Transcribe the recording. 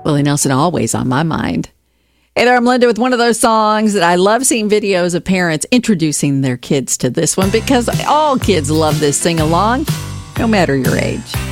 Willie Nelson always on my mind. Hey there, I'm Linda with one of those songs that I love seeing videos of parents introducing their kids to this one because all kids love this sing-along, no matter your age.